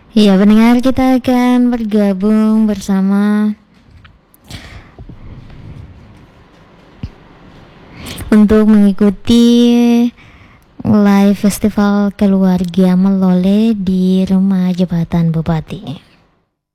Ya, pendengar, kita akan bergabung bersama untuk mengikuti live festival keluarga Melole di Rumah Jabatan Bupati.